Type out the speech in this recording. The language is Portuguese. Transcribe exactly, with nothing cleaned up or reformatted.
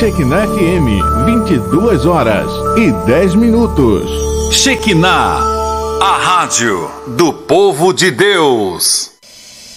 Shekinah F M, vinte e duas horas e dez minutos. Shekinah, a rádio do povo de Deus.